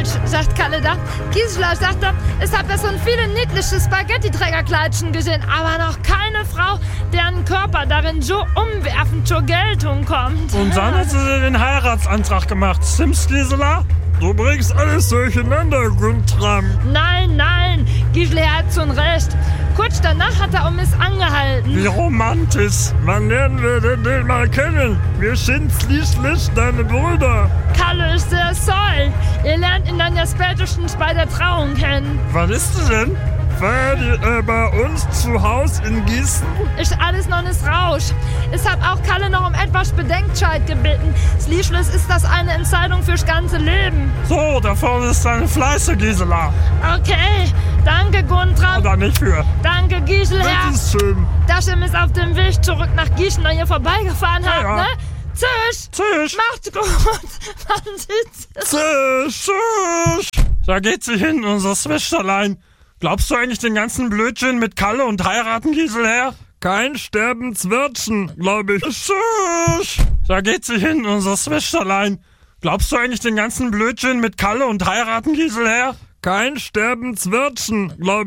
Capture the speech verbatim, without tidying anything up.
Mensch, sagt Kalle da. Gisela sagt er, es hat ja so viele niedliche Spaghetti-Trägerkleidchen gesehen, aber noch keine Frau, deren Körper darin so umwerfend zur Geltung kommt. Und dann hat sie den Heiratsantrag gemacht. Stimmt's, Gisela? Du bringst alles durcheinander, Guntram. Nein, nein, Gisela hat schon recht. Kurz danach hat er um es angehalten. Wie romantisch. Wann lernen wir denn den mal kennen? Wir sind schließlich deine Brüder. Kalle ist der Soll. Ihr lernt ihn dann ja spätestens bei der Trauung kennen. Was ist das denn? Feiert ihr äh, bei uns zu Hause in Gießen? Ist alles noch nicht Rausch. Ich hab auch Kalle noch um etwas Bedenkzeit gebeten. Schließlich ist das eine Entscheidung fürs ganze Leben. So, da vorne ist deine Fleiße, Gisela. Okay, danke Guntram. Oder nicht für. Danke Gisela. Bitteschön. Dass ihr mich auf dem Weg zurück nach Gießen an ihr vorbeigefahren habt, ja. ne? Tschüss. Tschüss. Macht's gut. Man sieht's. Tschüss. Tschüss. Da geht sie hin, unser Schwesterlein. Glaubst du eigentlich den ganzen Blödsinn mit Kalle und heiraten, Gisela? Kein Sterbenswörtchen, glaube ich. Tschüss. Da geht sie hin, unser Schwesterlein. Glaubst du eigentlich den ganzen Blödsinn mit Kalle und heiraten, Gisela? Kein Sterbenswörtchen, glaube ich.